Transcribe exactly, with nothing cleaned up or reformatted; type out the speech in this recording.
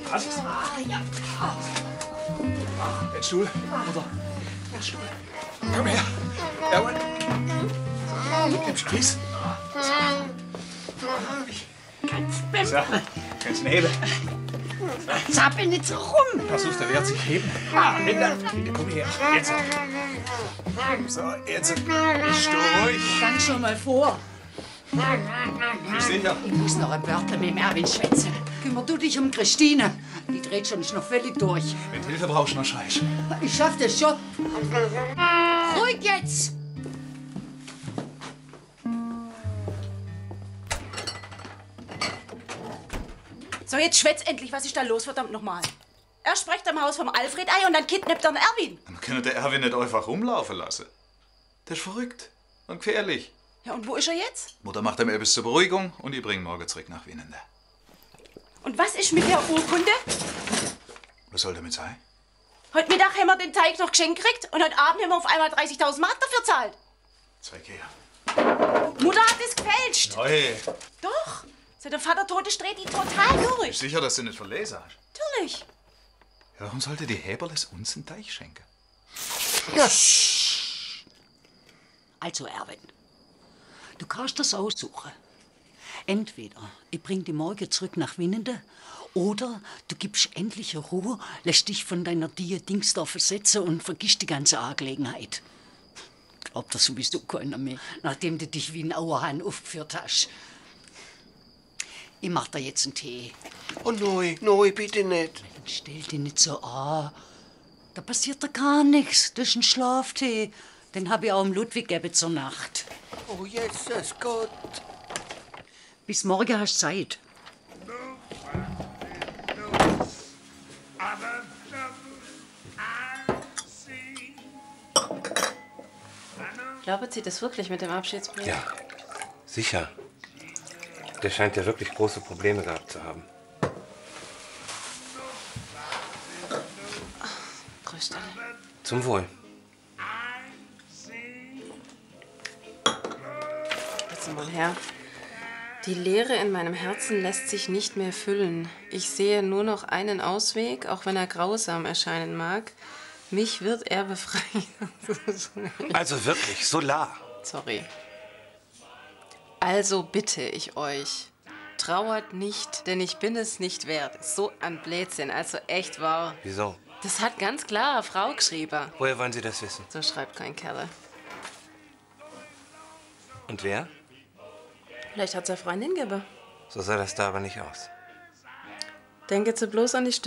Was? Ah, ja. Den Stuhl, Mutter. Den Stuhl. Komm her. Jawohl. Den Spieß. Ganz beim... So, kannst du ihn heben. Zappel nicht so rum. Versuchst, der wird sich heben. Ah, Linda, komm her. Jetzt. So, jetzt. Bist du ruhig? Dann schon mal vor. Bist du sicher? Ich muss noch ein Wörter mit dem Erwin schwätzen. Kümmer du dich um Christine. Die dreht schon noch völlig durch. Wenn du Hilfe brauchst, noch schreist. Ich schaff das schon. Ruhig jetzt! So, jetzt schwätz endlich. Was ist da los, verdammt nochmal? Erst spricht er im Haus vom Alfred ein und dann kidnappt er den Erwin. Man kann den Erwin nicht einfach rumlaufen lassen. Der ist verrückt und gefährlich. Ja, und wo ist er jetzt? Mutter macht ihm etwas zur Beruhigung und ich bringe ihn morgen zurück nach Wienende. Und was ist mit der Urkunde? Was soll damit sein? Heute Mittag haben wir den Teig noch geschenkt gekriegt und heute Abend haben wir auf einmal dreißigtausend Mark dafür zahlt. Zwei her. Mutter hat es gefälscht. Hey, Doch. Seit der Vater tot ist, dreht die total durch. bist du sicher, dass du nicht verlesen hast? Natürlich. Ja, warum sollte die Heberles uns einen Teich schenken? Also, Erwin, du kannst das aussuchen. Entweder ich bring dich morgen zurück nach Winnende oder du gibst endlich Ruhe, lässt dich von deiner Die Dings da versetzen und vergisst die ganze Angelegenheit. Glaubt das sowieso keiner mehr, nachdem du dich wie ein Auerhahn aufgeführt hast. Ich mach dir jetzt einen Tee. Oh nein, nein, bitte nicht. Stell dich nicht so an. Da passiert da gar nichts. Das ist ein Schlaftee. Den habe ich auch dem Ludwig gegeben zur Nacht. Oh, jetzt das Gott. Bis morgen hast du Zeit. Glauben Sie das wirklich mit dem Abschiedsbrief? Ja, sicher. Der scheint ja wirklich große Probleme gehabt zu haben. Trösterle. Zum Wohl. Jetzt mal her. Die Leere in meinem Herzen lässt sich nicht mehr füllen. Ich sehe nur noch einen Ausweg, auch wenn er grausam erscheinen mag. Mich wird er befreien. Also wirklich, Solar. Sorry. Also bitte ich euch, trauert nicht, denn ich bin es nicht wert. So ein Blödsinn, also echt wahr. Wieso? Das hat ganz klar eine Frau geschrieben. Woher wollen Sie das wissen? So schreibt kein Kerl. Und wer? Vielleicht hat sie eine Freundin gegeben. So sah das da aber nicht aus. Denke sie bloß an die Stütze.